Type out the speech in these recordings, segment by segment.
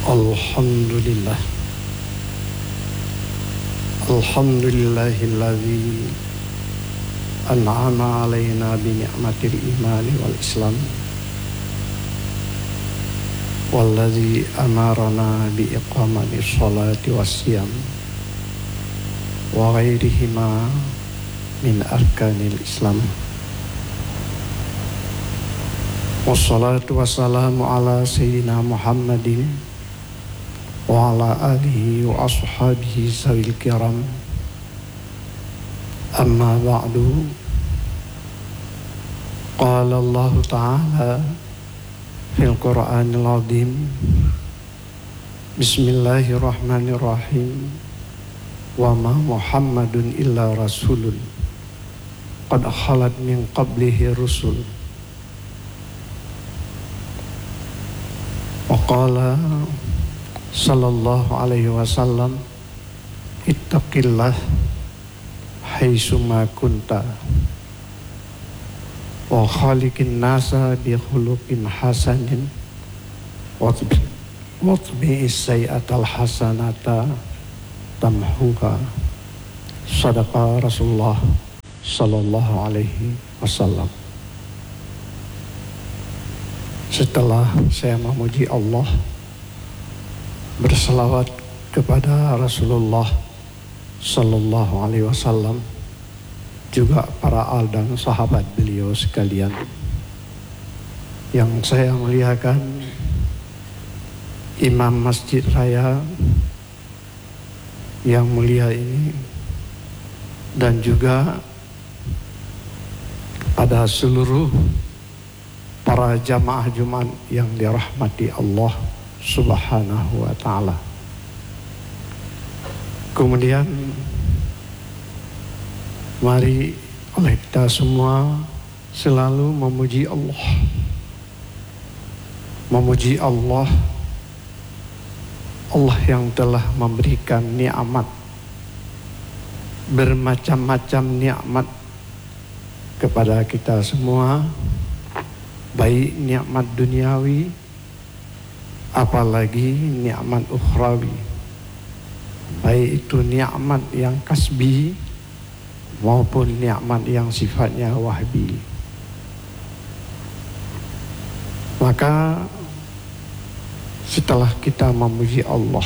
Alhamdulillah. Alhamdulillahilladzi an'ama alaina bi ni'matil imani wal islam walladzi amarana bi iqamati sholati wassiyam wa ghairihima min arkanil islam. Wassalatu wassalamu ala sayyidina Muhammadin wa ala alihi wa ashabihi sawil kiram. Amma ba'du. Qala Allah Ta'ala fil Qur'anil Azim. Bismillahirrahmanirrahim. Wa ma Muhammadun illa rasulun qad khalat min qablihi rusul. Wa qala sallallahu alaihi wasallam, ittaqillah haitsuma kunta wa khaliqin nasa bi khuluqin hasanin wa tabi'is sayyi'atal hasanata tamhuha. Sadaqa Rasulullah sallallahu alaihi wasallam. Setelah saya memuji Allah, berselawat kepada Rasulullah sallallahu alaihi wasallam, juga para al dan sahabat beliau sekalian, yang saya muliakan Imam Masjid Raya yang mulia ini, dan juga pada seluruh para jamaah Jumat yang dirahmati Allah Subhanahu wa ta'ala. Kemudian mari oleh kita semua selalu memuji Allah. Memuji Allah, Allah yang telah memberikan nikmat, bermacam-macam nikmat kepada kita semua, baik nikmat duniawi apalagi nikmat ukhrawi, baik itu nikmat yang kasbi maupun nikmat yang sifatnya wahbi. Maka setelah kita memuji Allah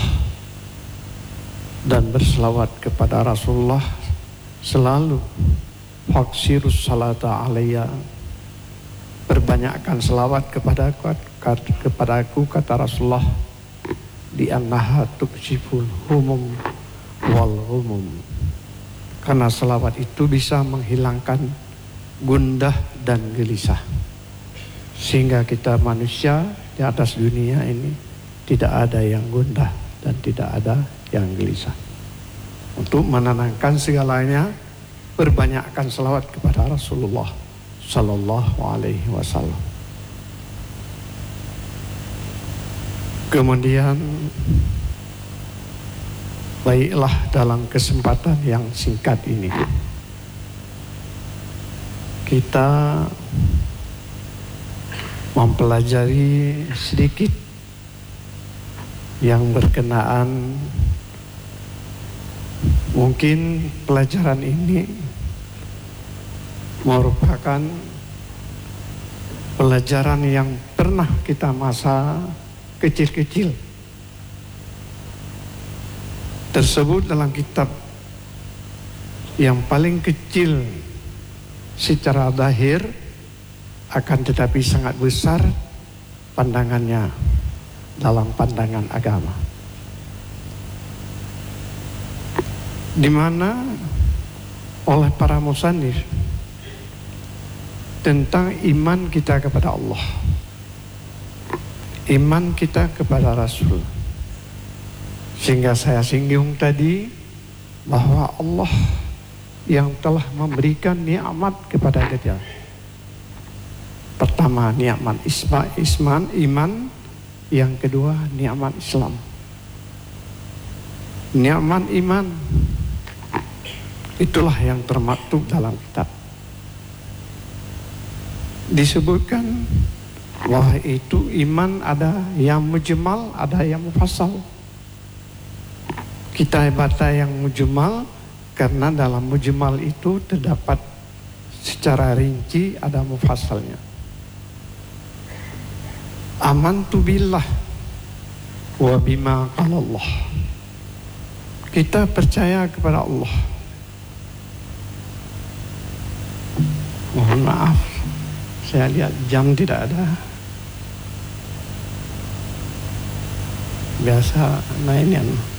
dan berselawat kepada Rasulullah, selalu faksirus salata alayya, berbanyakkan selawat kepadaku, kata Rasulullah, di annaha tuksiful humum wal humum, karena selawat itu bisa menghilangkan gundah dan gelisah, sehingga kita manusia di atas dunia ini tidak ada yang gundah dan tidak ada yang gelisah. Untuk menenangkan segalanya, berbanyakkan selawat kepada Rasulullah sallallahu alaihi wasallam. Kemudian baiklah, dalam kesempatan yang singkat ini kita mempelajari sedikit yang berkenaan, mungkin pelajaran ini merupakan pelajaran yang pernah kita masa kecil-kecil tersebut dalam kitab yang paling kecil secara zahir, akan tetapi sangat besar pandangannya dalam pandangan agama, di mana oleh para musannif tentang iman kita kepada Allah, iman kita kepada Rasul. Sehingga saya singgung tadi bahwa Allah yang telah memberikan nikmat kepada kita. Pertama nikmat iman, yang kedua nikmat Islam. Nikmat iman itulah yang termaktub dalam kitab. Disebutkan Wah, itu iman ada yang mujmal, ada yang mufassal. Kita baca yang mujmal karena dalam mujmal itu terdapat secara rinci, ada mufassalnya. Amantu billah wa bima qala Allah. Kita percaya kepada Allah. Mohon maaf, saya lihat jam tidak ada. Biasa main yang